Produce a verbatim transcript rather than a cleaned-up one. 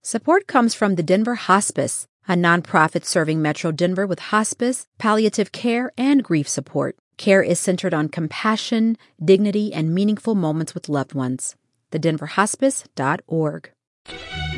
Support comes from the Denver Hospice, a nonprofit serving Metro Denver with hospice, palliative care, and grief support. Care is centered on compassion, dignity, and meaningful moments with loved ones. the denver hospice dot org.